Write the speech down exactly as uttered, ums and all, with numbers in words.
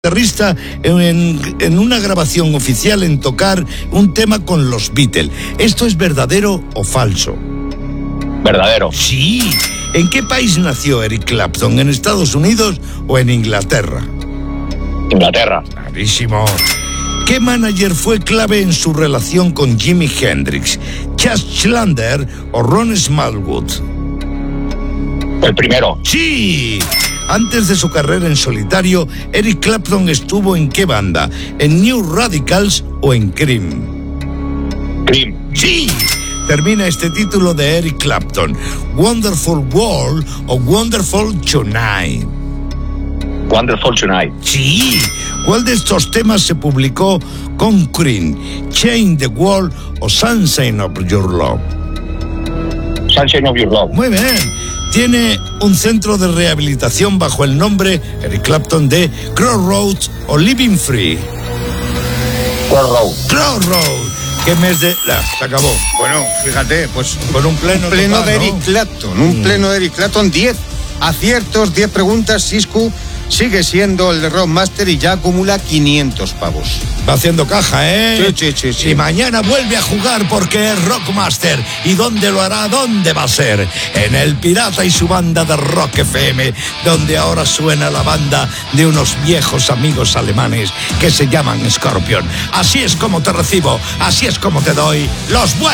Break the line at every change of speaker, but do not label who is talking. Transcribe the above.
guitarrista en, en una grabación oficial en tocar un tema con los Beatles. ¿Esto es verdadero o falso?
Verdadero.
Sí. ¿En qué país nació Eric Clapton? ¿En Estados Unidos o en Inglaterra?
Inglaterra.
Clarísimo. ¿Qué manager fue clave en su relación con Jimi Hendrix? ¿Chas Chandler o Ron Smallwood?
El primero.
¡Sí! Antes de su carrera en solitario, Eric Clapton estuvo ¿en qué banda? ¿En New Radicals o en Cream?
Cream.
¡Sí! Termina este título de Eric Clapton. ¿Wonderful World o Wonderful Tonight?
Wonderful Tonight.
Sí. ¿Cuál de estos temas se publicó con Cream? ¿Change the World o Sunshine of Your Love?
Sunshine of Your Love.
Muy bien. Tiene un centro de rehabilitación bajo el nombre Eric Clapton de Crossroads o Living Free.
Crossroads.
Crossroads. ¿Qué mes de...? La, se acabó.
Bueno, fíjate, pues
con un pleno,
un pleno
total,
de
¿no?
Eric Clapton, un
Mm.
pleno de Eric Clapton, diez aciertos, diez preguntas. Siscu sigue siendo el de Rockmaster y ya acumula quinientos pavos.
Va haciendo caja, ¿eh?
Sí, sí, sí, sí.
Y mañana vuelve a jugar porque es Rockmaster. ¿Y dónde lo hará? ¿Dónde va a ser? En El Pirata y su banda de Rock F M, donde ahora suena la banda de unos viejos amigos alemanes que se llaman Scorpion. Así es como te recibo, así es como te doy los buenos.